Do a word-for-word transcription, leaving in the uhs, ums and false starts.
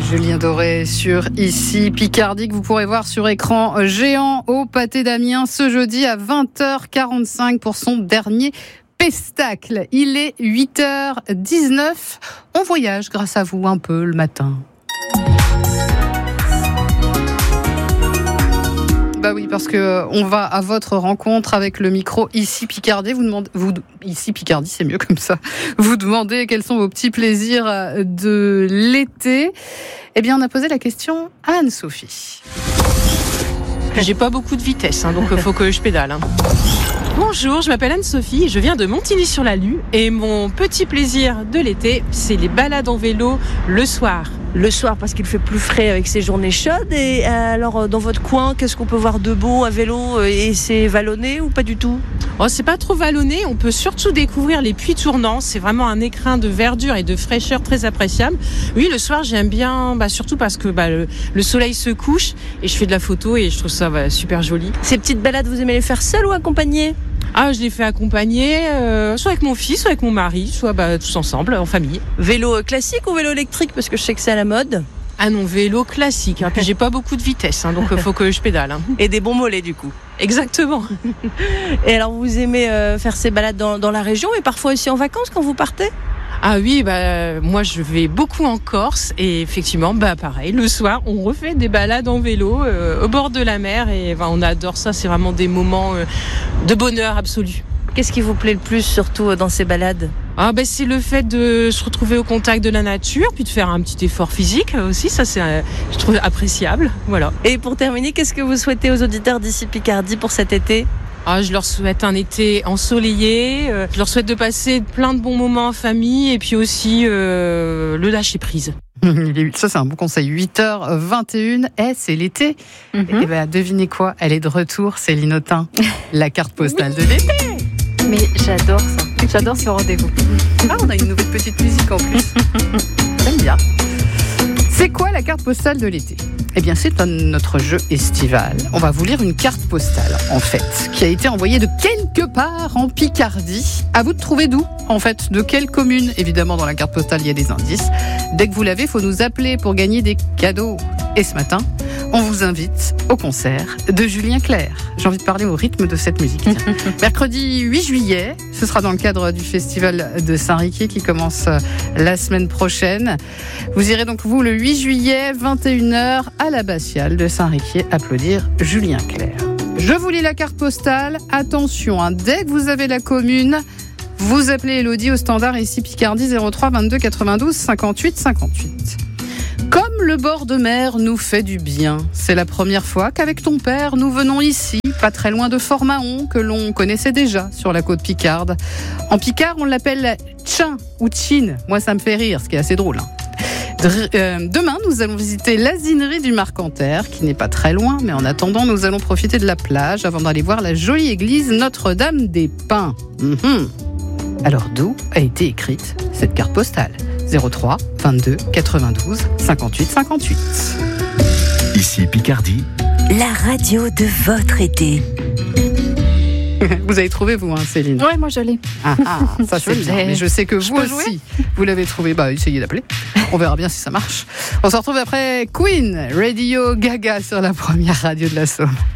Julien Doré sur Ici Picardie, que vous pourrez voir sur écran géant au Pâté d'Amiens ce jeudi à vingt heures quarante-cinq pour son dernier pestacle. Il est huit heures dix-neuf. On voyage grâce à vous un peu le matin. Bah oui, parce que on va à votre rencontre avec le micro Ici Picardie. Vous demandez, vous, Ici Picardie, c'est mieux comme ça. Vous demandez quels sont vos petits plaisirs de l'été. Eh bien, on a posé la question à Anne-Sophie. J'ai pas beaucoup de vitesse, hein, donc il faut que je pédale. Hein. Bonjour, je m'appelle Anne-Sophie, je viens de Montigny-sur-la-Lue et mon petit plaisir de l'été, c'est les balades en vélo le soir. Le soir parce qu'il fait plus frais avec ces journées chaudes. Et alors dans votre coin, qu'est-ce qu'on peut voir de beau à vélo? Et c'est vallonné ou pas du tout? Oh, c'est pas trop vallonné, on peut surtout découvrir les puits tournants. C'est vraiment un écrin de verdure et de fraîcheur très appréciable. Oui, le soir j'aime bien, bah, surtout parce que bah, le, le soleil se couche et je fais de la photo et je trouve ça bah, super joli. Ces petites balades, vous aimez les faire seules ou accompagnées? Ah, je les fais accompagner, euh, soit avec mon fils, soit avec mon mari, soit bah, tous ensemble, en famille. Vélo classique ou vélo électrique? Parce que je sais que c'est à la mode. Ah non, vélo classique. Hein. Puis j'ai pas beaucoup de vitesse, hein, donc il faut que je pédale. Hein. Et des bons mollets du coup. Exactement. Et alors vous aimez euh, faire ces balades dans, dans la région et parfois aussi en vacances quand vous partez? Ah oui, bah moi je vais beaucoup en Corse et effectivement, bah pareil, le soir on refait des balades en vélo euh, au bord de la mer et bah, on adore ça. C'est vraiment des moments euh, de bonheur absolu. Qu'est-ce qui vous plaît le plus surtout dans ces balades? Ah ben c'est le fait de se retrouver au contact de la nature, puis de faire un petit effort physique aussi, ça c'est, euh, je trouve appréciable, voilà. Et pour terminer, qu'est-ce que vous souhaitez aux auditeurs d'Ici Picardie pour cet été? Ah, je leur souhaite un été ensoleillé, euh, je leur souhaite de passer plein de bons moments en famille et puis aussi euh, le lâcher prise. Ça c'est un bon conseil, huit heures vingt et une, eh, c'est l'été. Mm-hmm. Et ben devinez quoi, elle est de retour, Céline Autain, la carte postale de l'été. Mais j'adore ça, j'adore ce rendez-vous. Ah, on a une nouvelle petite musique en plus. J'aime bien. C'est quoi la carte postale de l'été? Eh bien, c'est notre jeu estival. On va vous lire une carte postale, en fait, qui a été envoyée de quelque part en Picardie. À vous de trouver d'où, en fait, de quelle commune. Évidemment, dans la carte postale, il y a des indices. Dès que vous l'avez, il faut nous appeler pour gagner des cadeaux. Et ce matin, on vous invite au concert de Julien Clerc. J'ai envie de parler au rythme de cette musique. Tiens. Mercredi huit juillet, ce sera dans le cadre du festival de Saint-Riquier qui commence la semaine prochaine. Vous irez donc, vous, le huit juillet, vingt et une heures, à l'abbatiale de Saint-Riquier, applaudir Julien Clerc. Je vous lis la carte postale. Attention, hein, dès que vous avez la commune, vous appelez Elodie au standard Ici Picardie zéro trois vingt-deux quatre-vingt-douze cinquante-huit cinquante-huit. Comme le bord de mer nous fait du bien, c'est la première fois qu'avec ton père, nous venons ici, pas très loin de Fort-Mahon, que l'on connaissait déjà sur la côte picarde. En picard, on l'appelle Tchin ou Tchin. Moi, ça me fait rire, ce qui est assez drôle. Hein. Demain, nous allons visiter l'asinerie du Marcanterre, qui n'est pas très loin, mais en attendant, nous allons profiter de la plage avant d'aller voir la jolie église Notre-Dame des Pins. Mmh. Alors, d'où a été écrite cette carte postale? zéro trois vingt-deux quatre-vingt-douze cinquante-huit cinquante-huit. Ici Picardie, la radio de votre été. Vous avez trouvé, vous, hein, Céline? Oui, moi je l'ai. Ah, ah ça c'est bien. Mais je sais que je vous aussi, jouer vous l'avez trouvé. Bah, essayez d'appeler. On verra bien si ça marche. On se retrouve après Queen, Radio Gaga sur la première radio de la Somme.